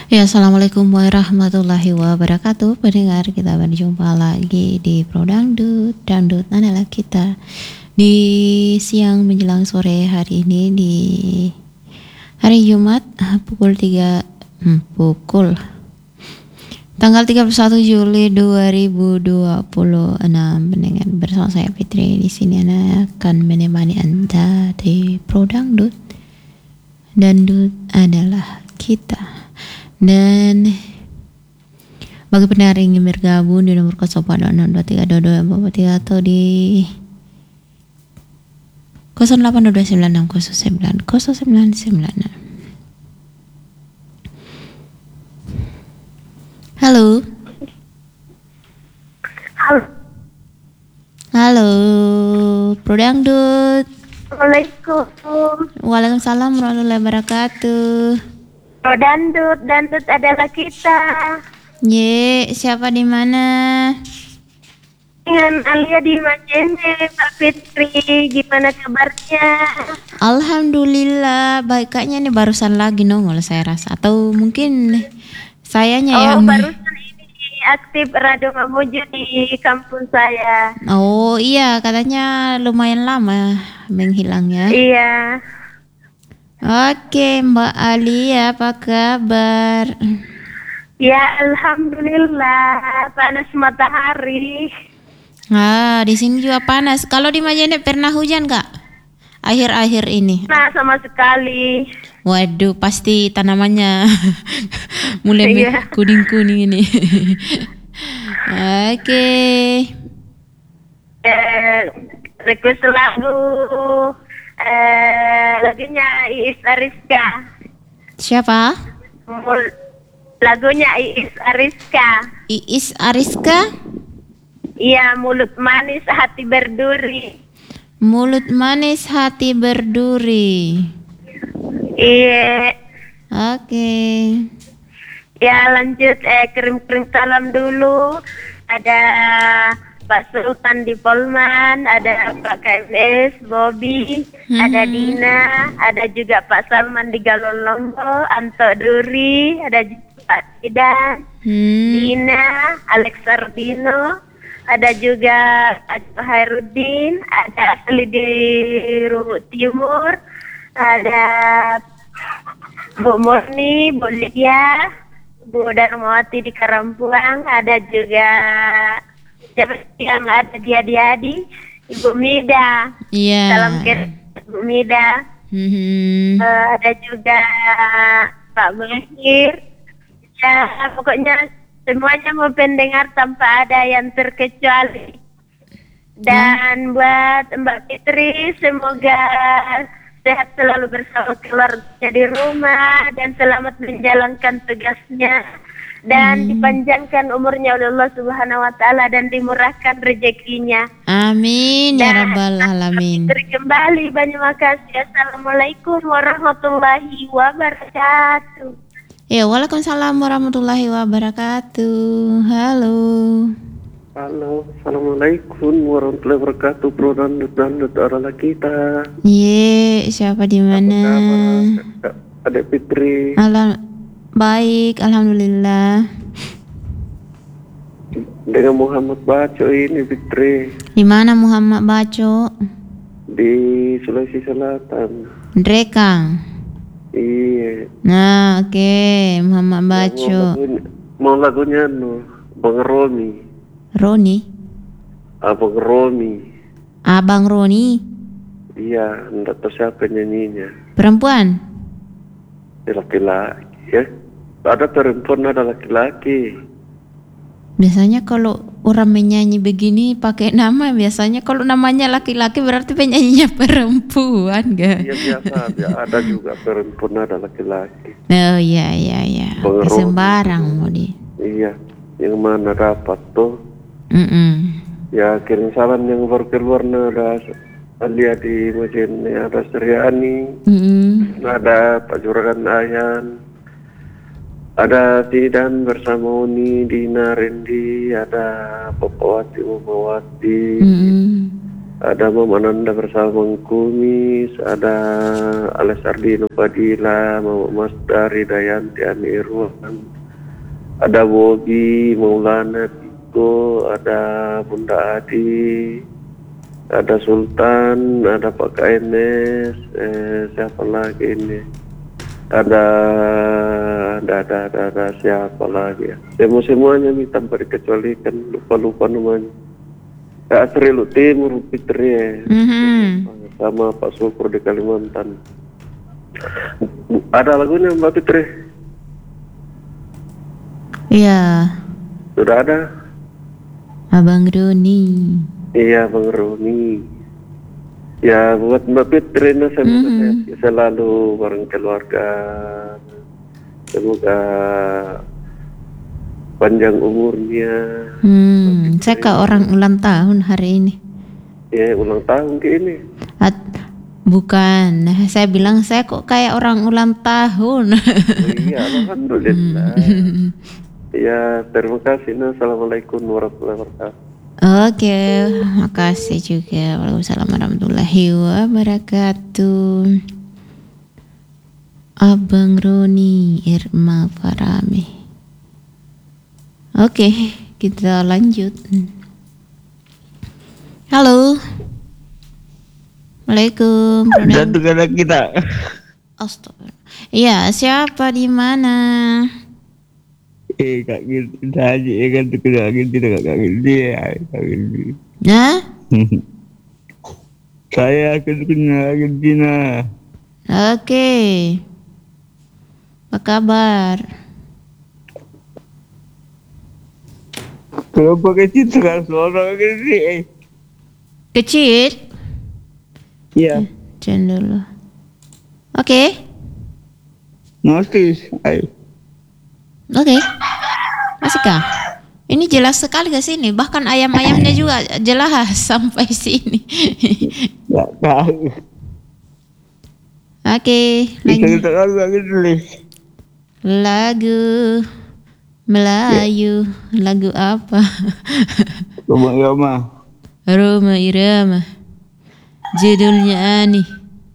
Ya, assalamualaikum warahmatullahi wabarakatuh. Pendengar, kita berjumpa lagi di Pro Dangdut. Dangdut adalah kita di siang menjelang sore hari ini di hari Jumat pukul 3 pukul tanggal 31 Juli 2026. Pendengar, bersama saya Fitri di sini akan menemani Anda di Pro Dangdut. Dangdut adalah kita. Dan bagi pendengar yang ingin bergabung di nomor 08223223 atau di 0829609099. Halo. Halo. Halo, Pro Dangdut. Assalamualaikum. Waalaikumsalam warahmatullahi wabarakatuh. Oh, dangdut adalah kita. Siapa di mana? Dengan Alia di Majene, Pak Fitri, gimana kabarnya? Alhamdulillah, baik. Kayaknya ini barusan lagi nongol saya rasa. Atau mungkin sayanya yang... barusan ini aktif Radio Mamuju di kampung saya. Oh iya, katanya lumayan lama menghilangnya. Iya. Oke, Mbak Alia, apa kabar? Ya, alhamdulillah, panas matahari. Di sini juga panas. Kalau di Majene pernah hujan Kak? Akhir-akhir ini? Nah, sama sekali. Waduh, pasti tanamannya mulai kuning-kuning ini. Oke. Request lagu. Lagunya Iis Ariska. Siapa? Lagunya Iis Ariska. Iis Ariska? Iya, mulut manis hati berduri. Mulut manis hati berduri. Iya. Oke. Ya, lanjut kirim-kirim salam dulu. Ada Pak Sultan di Polman, ada Pak KMS, Bobby, ada Dina, ada juga Pak Salman di Galolongo, Anto Duri, ada juga Pak Tidan, Dina, Alex Sardino, ada juga Pak Hairudin, ada Asli di Rubuk Timur, ada Bu Murni, Bu Lydia, Bu Darmawati di Karampuang, ada juga yang ada Diadi, Ibu Mida. Iya. Salam kirim Ibu Mida. Ada juga Pak Mahir. Ya, pokoknya semuanya mau pendengar tanpa ada yang terkecuali. Dan buat Mbak Fitri, semoga sehat selalu bersama keluarga di rumah dan selamat menjalankan tugasnya. Dan dipanjangkan umurnya oleh Allah Subhanahu wa taala dan dimurahkan rezekinya. Amin ya rabbal alamin. Kembali banyak makasih. Assalamualaikum warahmatullahi wabarakatuh. Ya, waalaikumsalam warahmatullahi wabarakatuh. Halo. Halo, assalamualaikum warahmatullahi wabarakatuh. Pro Dangdut adalah kita. Siapa di mana? Adek Fitri. Baik, alhamdulillah. Dengan Muhammad Baco ini Fitri. Di mana Muhammad Baco? Di Sulawesi Selatan. Drekang. Iya. Nah, oke. Muhammad Baco. Mau lagunya Bang Romi. Roni? Abang Romi. Abang Roni? Iya, enggak tahu siapa nyanyinya. Perempuan? Laki-laki ya. Ada perempuan, ada laki-laki. Biasanya kalau orang menyanyi begini pakai nama, biasanya kalau namanya laki-laki berarti penyanyinya perempuan, gak? Iya biasa, ada juga perempuan, ada laki-laki. Oh iya. Sembarang mau di. Iya, yang mana dapat tuh? Ya kirim salam yang baru keluar, ada Alia di Majene, ada Sriani, ada Pak Juragan Ayan, ada Tidan bersama Uni, Dina, Rendi, ada Popowati, Umawati, ada Mama Nanda bersama Mang Kumis, ada Ales Ardino Padilla, Mama Mas Dari Dayanti Ani Irwan, ada Bobi, Maulana Tiko, ada Bunda Adi, ada Sultan, ada Pak KNS, siapa lagi ini? Ada siapa lagi ya? Semuanya nih tanpa dikecualikan, lupa namanya. Asri Lu Timur, Fitri, sama Pak Syukur di Kalimantan. Ada lagunya Mbak Fitri? Iya. Sudah ada? Abang Roni. Iya, Bang Roni. Ya, buat Mbak Fitri, saya selalu bareng keluarga. Semoga panjang umurnya. Saya ke orang ulang tahun hari ini. Ya, ulang tahun ke ini. Bukan, saya bilang saya kok kayak orang ulang tahun. Oh, iya, alhamdulillah. Ya, terima kasih. Assalamualaikum warahmatullahi wabarakatuh. Oke, makasih juga. Waalaikumsalam warahmatullahi wabarakatuh. Abang Roni Irma Farami. Oke, kita lanjut. Halo. Waalaikumsalam. Satu kata kita. Astaga. Iya, siapa di mana? Kak Gilti saja kan tu Kak Gilti dekat Kak Gilti. Nah? Saya akan kenal Kak Gilti nah. Oke. Apa kabar? Kenapa kecil sekarang suara Kak Gilti? Kecil? Iya. Jangan dulu. Oke. Notis. Ayo. Oke. Masihkah? Ini jelas sekali ke sini. Bahkan ayam-ayamnya juga jelas sampai sini. Tak tahu. Oke, lanjut. Kita lagu tulis. Lagu Melayu. Lagu apa? Roma Irama. Judulnya Ani.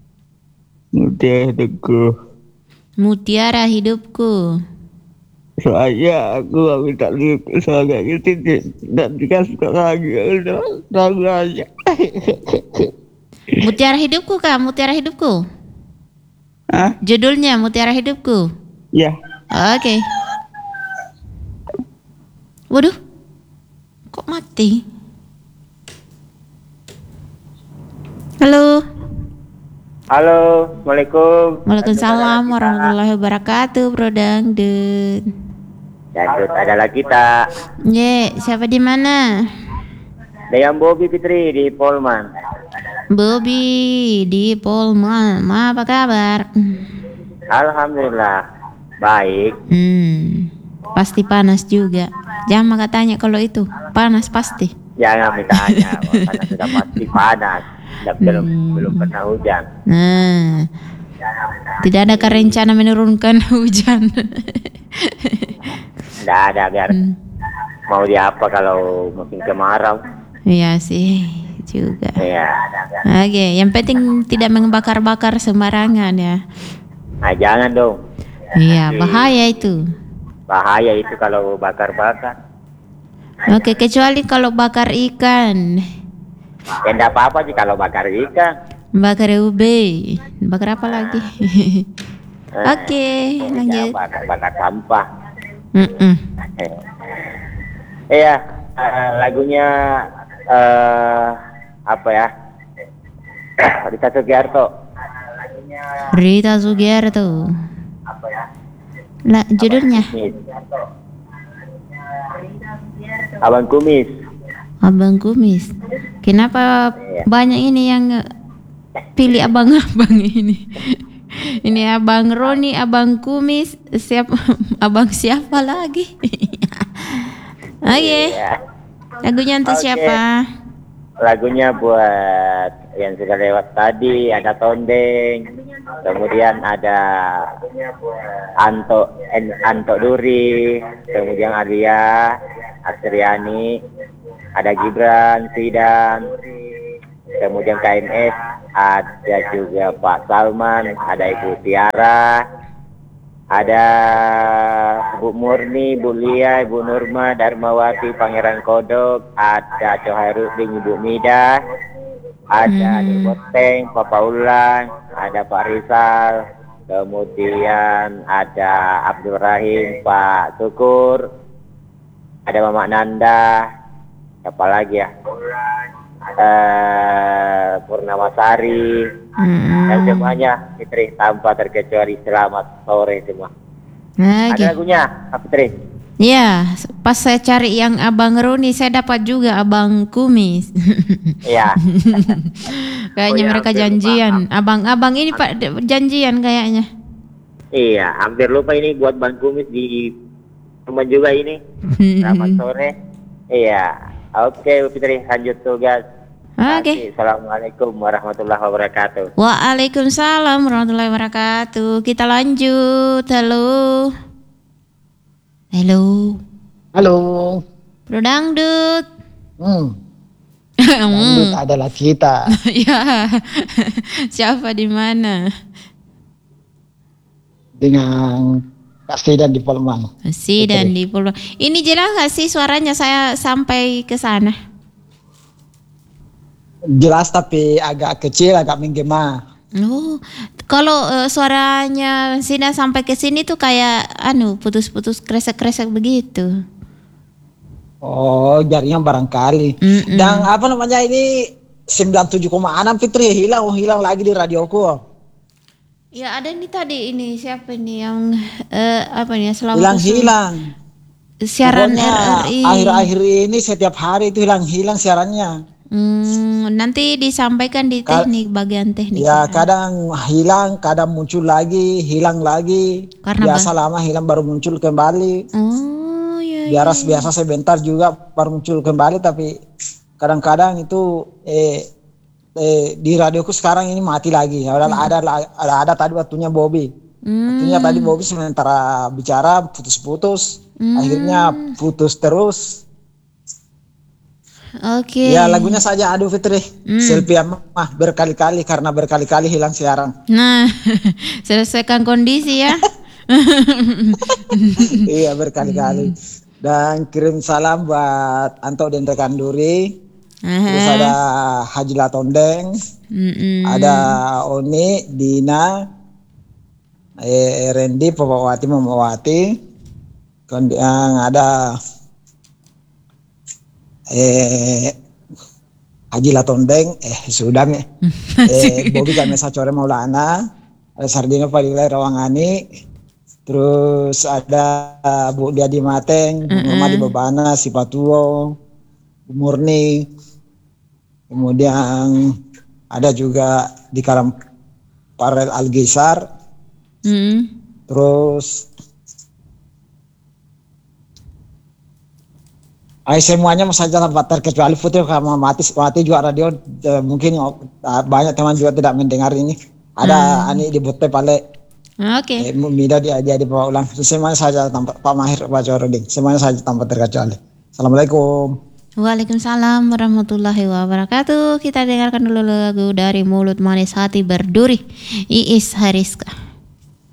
Mutiara Hidupku. Soalnya aku tak lihat soalnya gitu tidak dikasih lagi lagu aja. Mutiara Hidupku kah? Mutiara Hidupku. Hah? Judulnya Mutiara Hidupku. Ya. Oke. Waduh, kok mati? Halo. Halo, Assalamualaikum. Waalaikumsalam warahmatullahi wabarakatuh, Bro Dangdut. Dangdut adalah kita. Siapa di mana? Dengan Bobi Fitri di Polman. Bobi di Polman. Apa kabar? Alhamdulillah, baik. Pasti panas juga. Jangan tanya kalau itu panas pasti. Jangan ditanya, karena sudah pasti panas. Belum pernah hujan. Nah, tidak ada rencana menurunkan hujan. Tidak ada, biar mau diapa kalau musim kemarau. Iya sih juga. Iya. Oke, yang penting tidak membakar-bakar sembarangan ya. Nah, jangan dong. Iya, bahaya itu. Bahaya itu kalau bakar-bakar. Oke, kecuali kalau bakar ikan. Ya enggak apa-apa sih kalau bakar ikan. Bakar ube. Bakar apa lagi? Oke, lanjut. Bakar sampah. Iya, lagunya apa ya? Rita Sugiarto. Rita Sugiarto. Apa ya? Lah, judulnya? Abang Kumis. Abang Kumis. Kenapa banyak ini yang pilih abang-abang ini? Ini Abang Roni, Abang Kumis, abang siapa lagi? Oke. Lagunya untuk siapa? Lagunya buat yang sudah lewat tadi, ada Tondeng, kemudian ada Anto Duri, kemudian Alia, Astriani, ada Gibran, Sidan, kemudian KMS, ada juga Pak Salman, ada Ibu Tiara, ada Bu Murni, Bu Lia, Ibu Nurma, Darmawati, Pangeran Kodok, ada Cohairudin, Ibu Mida, ada Adik Boteng, Pak Paulan, ada Pak Rizal, kemudian ada Abdul Rahim, Pak Syukur, ada Mama Nanda, siapa lagi ya? Purnamasari, dan semuanya, Fitri, tanpa terkecuali selamat sore semua. Ada lagunya, Fitri? Iya, pas saya cari yang Abang Roni, saya dapat juga Abang Kumis. Iya. Kayaknya mereka janjian. Abang ini Pak janjian kayaknya. Iya, hampir lupa ini buat Bang Kumis di rumah juga ini. Selamat sore. Iya. Oke, Fitri, lanjut tugas. Oke. Assalamualaikum warahmatullahi wabarakatuh. Waalaikumsalam warahmatullahi wabarakatuh. Kita lanjut. Halo. Halo. Bro Dangdut. Dangdut adalah kita. Ya. Siapa di mana? Dengan Kak Sidan di Polman. Sidan di Polman. Ini jelas nggak sih suaranya saya sampai ke sana? Jelas tapi agak kecil, agak menggema. Oh, kalau suaranya Sidan sampai ke sini tuh kayak putus-putus kresek-kresek begitu. Oh, jaringan barangkali. Dan apa namanya ini 97,6 Fitri hilang lagi di radioku. Ya ada nih tadi ini siapa nih yang selama hilang. Siaran pokoknya RRI. Akhir-akhir ini setiap hari itu hilang siarannya. Nanti disampaikan di teknik bagian teknik. Ya kadang hilang, kadang muncul lagi, hilang lagi. Karena biasa lama hilang baru muncul kembali. Oh iya. Biasa sebentar juga baru muncul kembali, tapi kadang-kadang itu di radioku sekarang ini mati lagi. Ada tadi waktunya Bobby. Waktunya tadi Bobby sementara bicara putus-putus, akhirnya putus terus. Oke. Ya lagunya saja aduh Fitri. Selfie mah berkali-kali karena berkali-kali hilang siaran. Nah, selesaikan kondisi ya. Iya berkali-kali. Dan kirim salam buat Anto dan rekan Duri. Terus ada Haji Latondeng, ada Oni, Dina, Randy, Papawati, Mamawati, yang ada Haji Latondeng, Sudang Bobi Kamesa Core Maulana, ada Sardino Padilai Rawangani, terus ada Bu Diadi Mateng, Mama di Bebana, Sipatuo, Murni, kemudian ada juga di Karam Parel Algisar, terus semuanya saja tanpa terkecuali Putri sama mati juga radio, mungkin banyak teman juga tidak mendengar ini. Ada Ani di Bote Pale. Oke. Mida dia di bawah ulang. Semuanya saja tanpa Pak Mahir, Pak Joroding. Semuanya saja tanpa terkecuali. Assalamualaikum. Waalaikumsalam warahmatullahi wabarakatuh. Kita dengarkan dulu lagu dari Mulut Manis Hati Berduri, Iis Hariska.